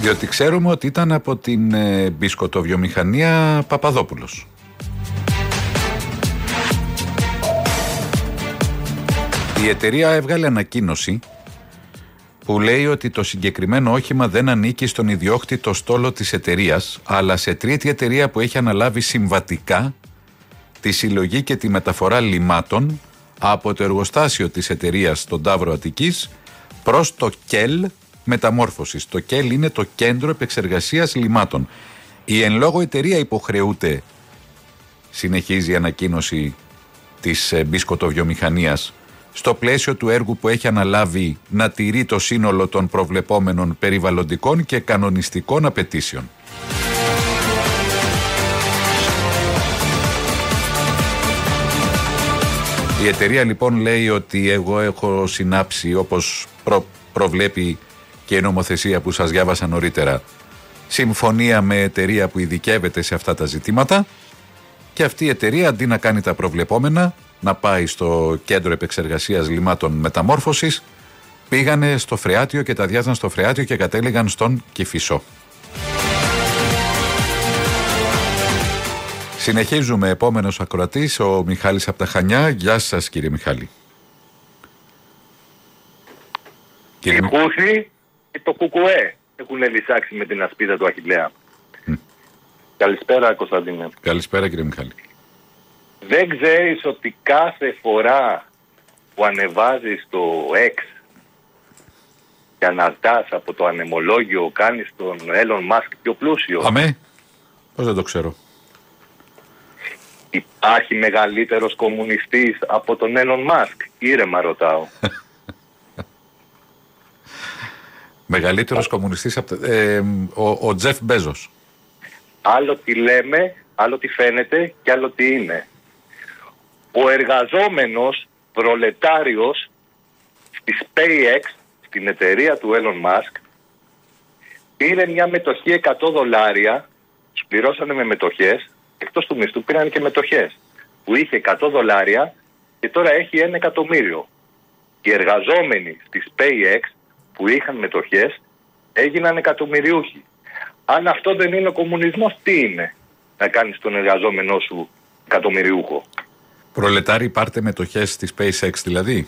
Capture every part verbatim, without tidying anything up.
Διότι ξέρουμε ότι ήταν από την ε, μπισκοτοβιομηχανία Παπαδόπουλος. Η εταιρεία έβγαλε ανακοίνωση που λέει ότι το συγκεκριμένο όχημα δεν ανήκει στον ιδιόκτητο στόλο της εταιρείας, αλλά σε τρίτη εταιρεία που έχει αναλάβει συμβατικά τη συλλογή και τη μεταφορά λιμάτων από το εργοστάσιο της εταιρείας στον Ταύρο Αττικής προς το ΚΕΛ μεταμόρφωσης. Το ΚΕΛ είναι το Κέντρο Επεξεργασίας Λιμάτων. Η εν λόγω εταιρεία υποχρεούται, συνεχίζει η ανακοίνωση της μπισκοτοβιομηχανίας, στο πλαίσιο του έργου που έχει αναλάβει, να τηρεί το σύνολο των προβλεπόμενων περιβαλλοντικών και κανονιστικών απαιτήσεων. Η εταιρεία λοιπόν λέει ότι εγώ έχω συνάψει, όπως προ, προβλέπει και η νομοθεσία που σας διάβασα νωρίτερα, συμφωνία με εταιρεία που ειδικεύεται σε αυτά τα ζητήματα, και αυτή η εταιρεία αντί να κάνει τα προβλεπόμενα, να πάει στο Κέντρο Επεξεργασίας Λιμάτων Μεταμόρφωσης, πήγανε στο Φρεάτιο και τα διάζαν στο Φρεάτιο και κατέληγαν στον Κηφισό. Συνεχίζουμε, επόμενος ακροατής, ο Μιχάλης από τα Χανιά. Γεια σας κύριε Μιχάλη. Η Χούθη και το Κουκουέ έχουν λυσάξει με την ασπίδα του Αχιλλέα. Mm. Καλησπέρα Κωνσταντίνε. Καλησπέρα κύριε Μιχάλη. Δεν ξέρεις ότι κάθε φορά που ανεβάζεις το X και αναρτάς από το ανεμολόγιο, κάνεις τον Elon Musk πιο πλούσιο? Αμέ, πώς δεν το ξέρω. Υπάρχει μεγαλύτερος κομμουνιστής από τον Elon Musk? Ήρεμα ρωτάω. Μεγαλύτερος κομμουνιστής από το, ε, ο, ο Τζεφ Μπέζος. Άλλο τι λέμε, άλλο τι φαίνεται και άλλο τι είναι. Ο εργαζόμενος προλετάριος στη SpaceX, στην εταιρεία του Elon Musk, πήρε μια μετοχή εκατό δολάρια, τους πληρώσανε με μετοχές, εκτός του μισθού πήραν και μετοχές, που είχε εκατό δολάρια και τώρα έχει ένα εκατομμύριο. Οι εργαζόμενοι στη SpaceX που είχαν μετοχές έγιναν εκατομμυριούχοι. Αν αυτό δεν είναι ο κομμουνισμός, τι είναι? Να κάνεις τον εργαζόμενό σου εκατομμυριούχο. Προλετάροι, πάρτε μετοχές στη SpaceX δηλαδή.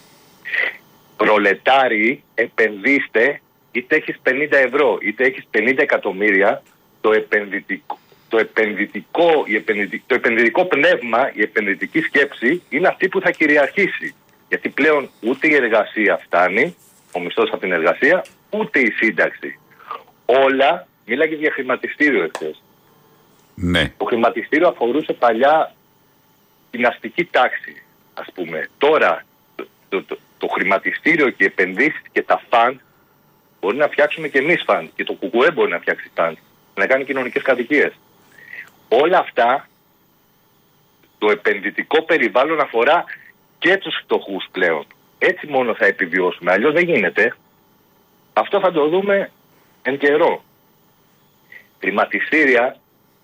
Προλετάροι, επενδύστε, είτε έχεις πενήντα ευρώ είτε έχεις πενήντα εκατομμύρια, το επενδυτικό, το επενδυτικό, η επενδυτικό, το επενδυτικό πνεύμα, η επενδυτική σκέψη είναι αυτή που θα κυριαρχήσει. Γιατί πλέον ούτε η εργασία φτάνει, ο μισθός από την εργασία, ούτε η σύνταξη. Όλα, μίλαγε για χρηματιστήριο εχθές. Ναι. Το χρηματιστήριο αφορούσε παλιά την αστική τάξη, ας πούμε. Τώρα το, το, το, το χρηματιστήριο και οι επενδύσεις και τα φαντ μπορεί να φτιάξουμε και εμείς φαντ, και το Κουκουέ μπορεί να φτιάξει φαντ, να κάνει κοινωνικές κατοικίες. Όλα αυτά, το επενδυτικό περιβάλλον αφορά και τους φτωχούς πλέον. Έτσι μόνο θα επιβιώσουμε, αλλιώς δεν γίνεται. Αυτό θα το δούμε εν καιρό. Χρηματιστήρια,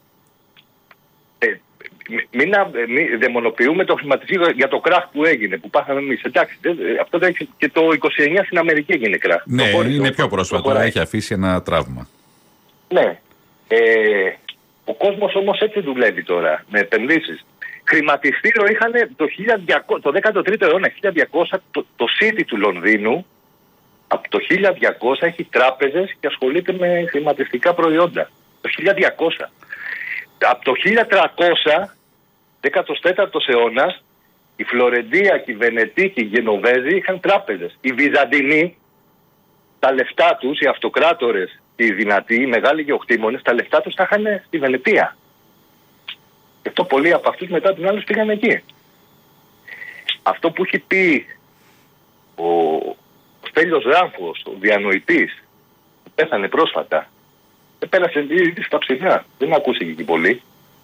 ε, μην, μην δαιμονοποιούμε το χρηματιστήριο για το κράχ που έγινε, που πάθαμε εμείς. Εντάξει, αυτό δεν έχει, και το είκοσι εννιά στην Αμερική έγινε κράχ. Ναι, το είναι το, πιο πρόσφατο, έχει αφήσει ένα τραύμα. Ναι. Ε, ο κόσμος όμως έτσι δουλεύει τώρα, με επενδύσεις. Χρηματιστήριο είχαν το, χίλια διακόσια, το δέκατο τρίτο αιώνα, χίλια διακόσια, το, το City του Λονδίνου, από το χίλια διακόσια έχει τράπεζες και ασχολείται με χρηματιστικά προϊόντα. Το χίλια διακόσια. Από το χίλια τριακόσια, δέκατος τέταρτος αιώνας, η Φλωρεντία και η Βενετή και οι Γενοβέζοι είχαν τράπεζες. Οι Βυζαντινοί, τα λεφτά τους, οι αυτοκράτορες και οι δυνατοί, οι μεγάλοι γεωκτήμονες, τα λεφτά τους τα είχαν στη Βενετία. Γι' αυτό πολλοί από αυτούς μετά την άλλη πήγαν εκεί. Αυτό που έχει πει ο, ο Στέλιος Ράμφος, ο διανοητής, που πέθανε πρόσφατα, πέρασε στα ψηλά, δεν ακούστηκε εκεί πολύ.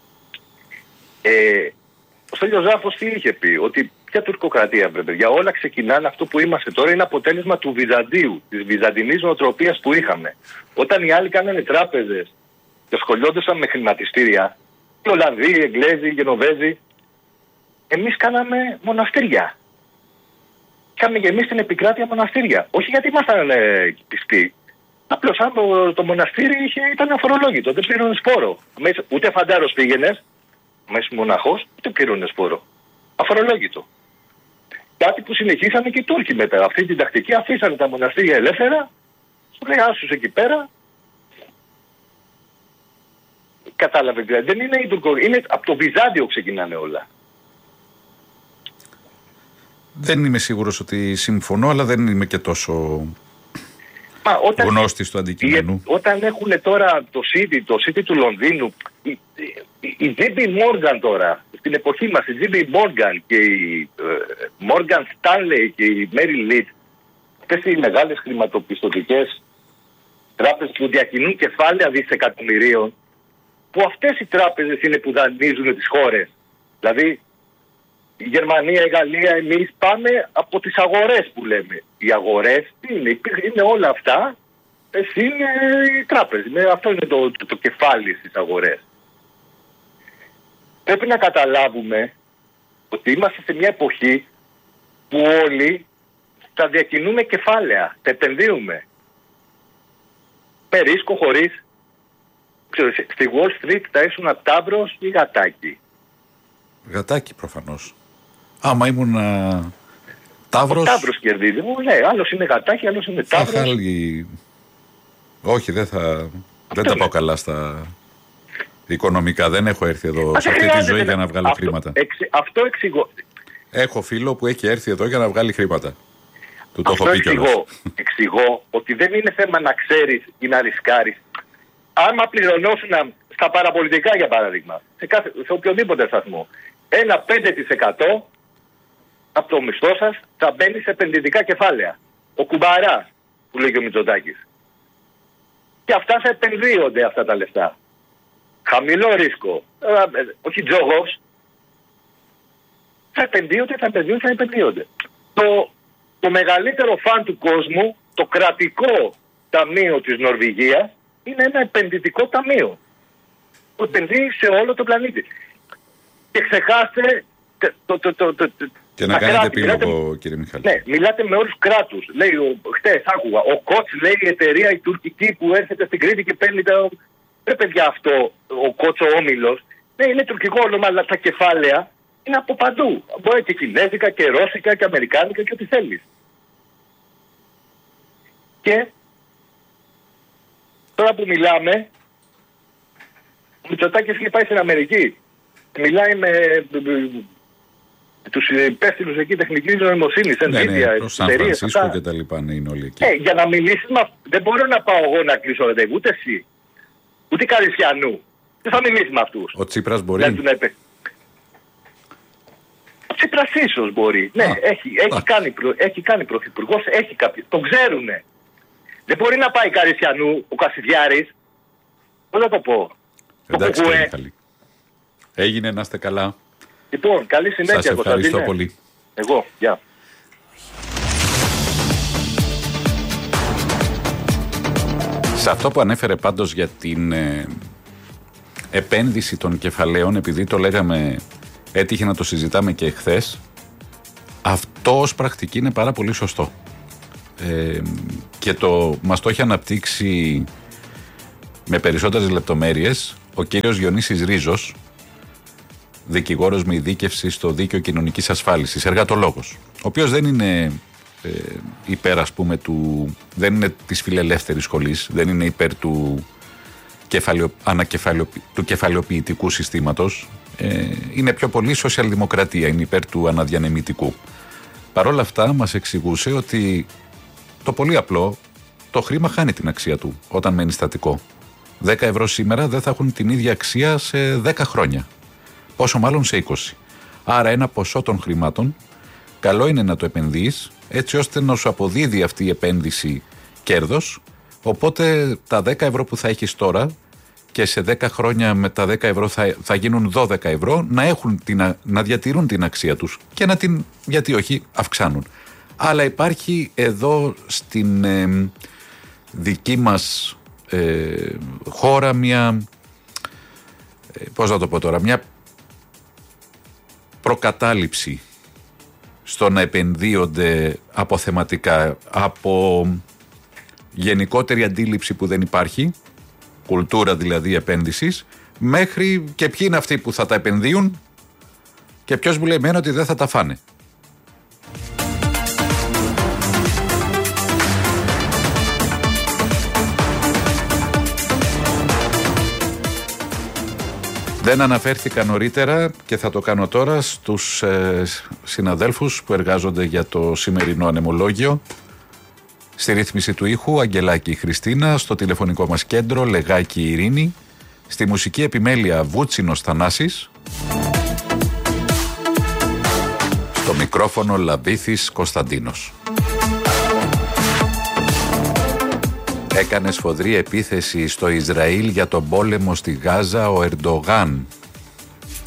Ε, ο Στέλιος Ράμφος τι είχε πει? Ότι ποια τουρκοκρατία, βρε παιδιά, όλα ξεκινάνε, αυτό που είμαστε τώρα είναι αποτέλεσμα του Βυζαντίου, της βυζαντινής νοοτροπίας που είχαμε. Όταν οι άλλοι κάνανε τράπεζες και ασχολιόντουσαν με χρηματιστήρια, οι Ολλανδοί, οι Εγγλέζοι, οι Γενοβέζοι, εμείς κάναμε μοναστήρια. Είχαμε και εμείς στην επικράτεια μοναστήρια. Όχι γιατί ήμασταν ε, πιστοί, Απλώς αν το, το μοναστήρι είχε, ήταν αφορολόγητο, δεν πλήρωνε φόρο. Ούτε φαντάρος πήγαινες, μέσα μοναχός, ούτε πλήρωνε φόρο. Αφορολόγητο. Κάτι που συνεχίσανε και οι Τούρκοι μετά. Αυτή την τακτική αφήσανε τα μοναστήρια ελεύθερα, σου λέει άσους εκεί πέρα. Κατάλαβε, δεν είναι η Τουρκο, είναι από το Βυζάντιο ξεκινάνε όλα. Δεν είμαι σίγουρος ότι συμφωνώ, αλλά δεν είμαι και τόσο Μα, όταν, γνώστης του αντικειμένου. Όταν έχουν τώρα το City, το City του Λονδίνου, η, η, η τζέι πι Morgan τώρα, στην εποχή μας, η τζέι πι Morgan και η uh, Morgan Stanley και η Merrill Lynch, αυτές οι μεγάλες χρηματοπιστωτικές τράπεζες που διακινούν κεφάλαια δισεκατομμυρίων, που αυτές οι τράπεζες είναι που δανείζουν τις χώρες. Δηλαδή, η Γερμανία, η Γαλλία, εμείς πάμε από τις αγορές που λέμε. Οι αγορές είναι, είναι όλα αυτά, εσύ είναι οι τράπεζες. Αυτό είναι το, το, το κεφάλι στις αγορές. Πρέπει να καταλάβουμε ότι είμαστε σε μια εποχή που όλοι θα διακινούμε κεφάλαια, τα επενδύουμε. Με ρίσκο, χωρίς. Ξέρω, στη Wall Street θα ήσουν τάβρος ή γατάκι. Γατάκι προφανώς. Άμα ήμουν α, τάβρος... Ο τάβρος κερδίζει. Ναι, άλλος είναι γατάκι, άλλος είναι τάβρος. Χάλει... Όχι, δεν θα... δεν τα πάω καλά στα οικονομικά. Δεν έχω έρθει εδώ Α, σε αυτή τη ζωή να... για να βγάλω αυτό, χρήματα. Εξ, αυτό εξηγώ. Έχω φίλο που έχει έρθει εδώ για να βγάλει χρήματα. Του το αυτό έχω πει εξηγώ, εξηγώ ότι δεν είναι θέμα να ξέρεις ή να ρισκάρεις. Άμα πληρωνώσουν στα παραπολιτικά, για παράδειγμα, σε, κάθε, σε οποιοδήποτε σταθμό, ένα πέντε τοις εκατό από το μισθό σας θα μπαίνει σε επενδυτικά κεφάλαια. Ο κουμπαράς, που λέει και ο Μητσοτάκης. Και αυτά θα επενδύονται αυτά τα λεφτά. Χαμηλό ρίσκο. Ε, όχι τζόγος. Θα επενδύονται, θα επενδύονται, θα επενδύονται. Το, το μεγαλύτερο φαν του κόσμου, το κρατικό ταμείο της Νορβηγίας, είναι ένα επενδυτικό ταμείο. Που επενδύει σε όλο το πλανήτη. Και ξεχάστε το, το, το, το, το, και να κάνετε επίλογο, κύριε Μιχάλη. Ναι, μιλάτε με όρους κράτους. Λέει, χτες άκουγα, ο Κότς λέει η εταιρεία η τουρκική που έρχεται στην Κρήτη και παίρνει τα... Ρε παιδιά αυτό, ο Κότς ο όμιλος, ναι, είναι τουρκικό όνομα, αλλά τα κεφάλαια είναι από παντού. Μπορεί και κινέζικα και ρώσικα και αμερικάνικα και ό,τι θέλεις. Και τώρα που μιλάμε, ο Μητσοτάκης είχε πάει στην Αμερική. Μιλάει με τους υπεύθυνους εκεί τεχνικής νοημοσύνης, ναι, ναι, προς Σαν Φρανσίσκο και τα λοιπά, ναι, είναι όλοι εκεί. Ε, για να μιλήσεις, μα, δεν μπορώ να πάω εγώ να κλείσω ραντεβού, ούτε εσύ, ούτε Καρισιανού. Δεν θα μιλήσει με αυτούς. Ο Τσίπρας μπορεί. Να, να, ο Τσίπρας ίσως μπορεί. Α, ναι, έχει, έχει, κάνει, έχει κάνει πρωθυπουργός, έχει κάποιο. Το ξέρουνε. Δεν μπορεί να πάει Καρισιανού, ο Κασιδιάρης. Πώς θα το πω. Εντάξει, το Μιχάλη. Έγινε, να είστε καλά. Λοιπόν, καλή συνέχεια. Σας ευχαριστώ πολύ. Εγώ, γεια. Σε αυτό που ανέφερε πάντως για την ε, επένδυση των κεφαλαίων, επειδή το λέγαμε, έτυχε να το συζητάμε και εχθές, αυτό ως πρακτική είναι πάρα πολύ σωστό. Ε, και το, μας το έχει αναπτύξει με περισσότερες λεπτομέρειες ο κύριος Διονύσης Ρίζος, δικηγόρος με ειδίκευση στο δίκαιο κοινωνικής ασφάλισης, εργατολόγος, ο οποίος δεν είναι ε, υπέρ, ας πούμε, του, δεν είναι της φιλελεύθερης σχολής, δεν είναι υπέρ του, κεφαλαιο, ανακεφαλαιο, του κεφαλαιοποιητικού συστήματος, ε, είναι πιο πολύ σοσιαλδημοκρατία, είναι υπέρ του αναδιανεμητικού. Παρ' όλα αυτά μας εξηγούσε ότι το πολύ απλό, το χρήμα χάνει την αξία του όταν μένει στατικό. δέκα ευρώ σήμερα δεν θα έχουν την ίδια αξία σε δέκα χρόνια. Πόσο μάλλον σε είκοσι. Άρα ένα ποσό των χρημάτων καλό είναι να το επενδύεις έτσι ώστε να σου αποδίδει αυτή η επένδυση κέρδος, οπότε τα δέκα ευρώ που θα έχεις τώρα και σε δέκα χρόνια με τα δέκα ευρώ θα, θα γίνουν δώδεκα ευρώ, να, έχουν την, να διατηρούν την αξία τους και να την, γιατί όχι, αυξάνουν. Αλλά υπάρχει εδώ στην ε, δική μας ε, χώρα μια, ε, πώς να το πω τώρα, μια προκατάληψη στο να επενδύονται αποθεματικά από γενικότερη αντίληψη που δεν υπάρχει, κουλτούρα δηλαδή επένδυσης, μέχρι και ποιοι είναι αυτοί που θα τα επενδύουν και ποιος μου λέει εμένα ότι δεν θα τα φάνε. Δεν αναφέρθηκα νωρίτερα και θα το κάνω τώρα στους ε, συναδέλφους που εργάζονται για το σημερινό ανεμολόγιο. Στη ρύθμιση του ήχου Αγγελάκη Χριστίνα, στο τηλεφωνικό μας κέντρο Λεγάκη Ειρήνη, στη μουσική επιμέλεια Βούτσινος Θανάσης, στο μικρόφωνο Λαμπήθης Κωνσταντίνος. Έκανε σφοδρή επίθεση στο Ισραήλ για τον πόλεμο στη Γάζα ο Ερντογάν,